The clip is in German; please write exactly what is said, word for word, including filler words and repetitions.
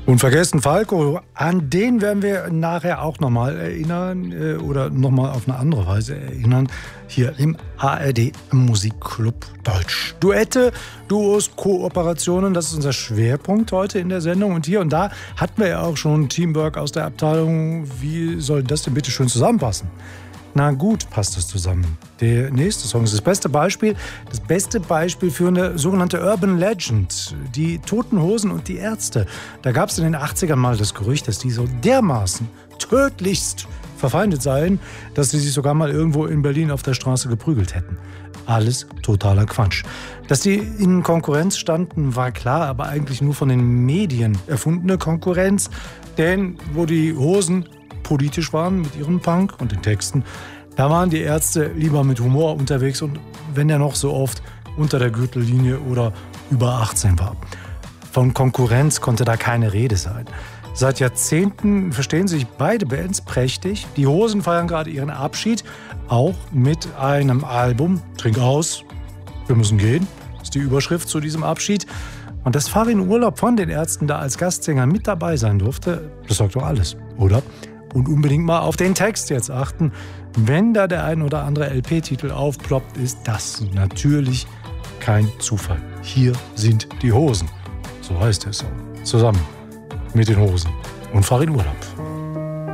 Unvergessen Falco, an den werden wir nachher auch nochmal erinnern äh, oder nochmal auf eine andere Weise erinnern, hier im A R D Musikclub Deutsch. Duette, Duos, Kooperationen, das ist unser Schwerpunkt heute in der Sendung. Und hier und da hatten wir ja auch schon Teamwork aus der Abteilung. Wie soll das denn bitte schön zusammenpassen? Na gut, passt das zusammen. Der nächste Song ist das beste Beispiel. Das beste Beispiel für eine sogenannte Urban Legend. Die Toten Hosen und die Ärzte. Da gab es in den achtzigern mal das Gerücht, dass die so dermaßen tödlichst verfeindet seien, dass sie sich sogar mal irgendwo in Berlin auf der Straße geprügelt hätten. Alles totaler Quatsch. Dass die in Konkurrenz standen, war klar, aber eigentlich nur von den Medien erfundene Konkurrenz. Denn wo die Hosen politisch waren mit ihrem Punk und den Texten, da waren die Ärzte lieber mit Humor unterwegs und wenn er noch so oft unter der Gürtellinie oder über achtzehn war. Von Konkurrenz konnte da keine Rede sein. Seit Jahrzehnten verstehen sich beide Bands prächtig. Die Hosen feiern gerade ihren Abschied, auch mit einem Album. Trink aus, wir müssen gehen, ist die Überschrift zu diesem Abschied. Und dass Farin Urlaub von den Ärzten da als Gastsänger mit dabei sein durfte, das sagt doch alles, oder? Und unbedingt mal auf den Text jetzt achten. Wenn da der ein oder andere L P-Titel aufploppt, ist das natürlich kein Zufall. Hier sind die Hosen. So heißt der Song. Zusammen mit den Hosen und Farin Urlaub.